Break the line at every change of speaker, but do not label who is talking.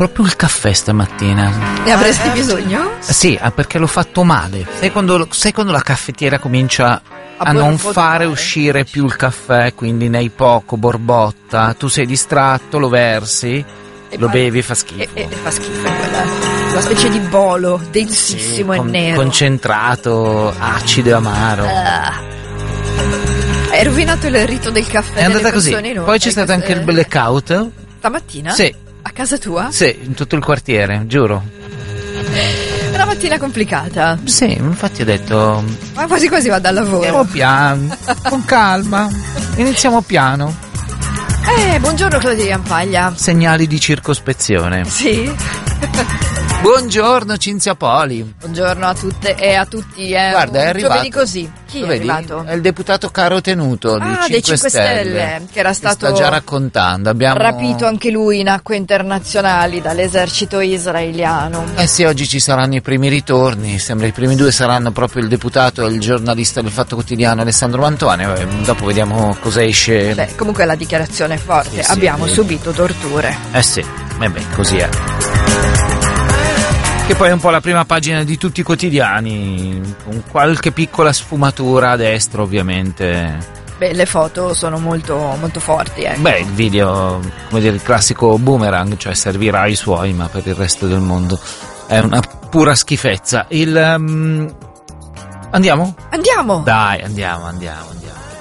proprio il caffè stamattina.
Ne avresti bisogno?
Sì, perché l'ho fatto male. Sai quando la caffettiera comincia a non fare uscire più il caffè, quindi ne hai poco, borbotta, tu sei distratto, lo versi, lo bevi, fa schifo.
E fa schifo, è una specie di bolo densissimo, sì, e nero.
Concentrato, acido e amaro.
Hai rovinato il rito del caffè.
È andata così. Poi c'è stato anche il blackout.
Stamattina?
Sì.
A casa tua?
Sì, in tutto il quartiere, giuro.
Una mattina complicata.
Sì, infatti ho detto...
Ma quasi quasi vado al lavoro.
Andiamo piano, con calma. Iniziamo piano.
Buongiorno Claudia Jampaglia.
Segnali di circospezione.
Sì.
Buongiorno Cinzia Poli.
Buongiorno a tutte e a tutti.
Guarda, è arrivato.
Giovedì così. Chi è arrivato?
È il deputato Caro Tenuto
dei 5 Stelle, che era stato
sta già raccontando. Abbiamo
rapito anche lui in acque internazionali dall'esercito israeliano.
Sì, oggi ci saranno i primi ritorni. Sembra i primi 2 saranno proprio il deputato e il giornalista del Fatto Quotidiano Alessandro Mantovani. Dopo vediamo cosa esce.
Beh, comunque la dichiarazione è forte.
Sì,
abbiamo subito torture.
Sì, così è. Che poi è un po' la prima pagina di tutti i quotidiani, con qualche piccola sfumatura a destra ovviamente.
Beh, le foto sono molto, molto forti, ecco.
Beh, il video, come dire, il classico boomerang, cioè servirà ai suoi, ma per il resto del mondo è una pura schifezza. Andiamo?
Andiamo!
Dai, andiamo.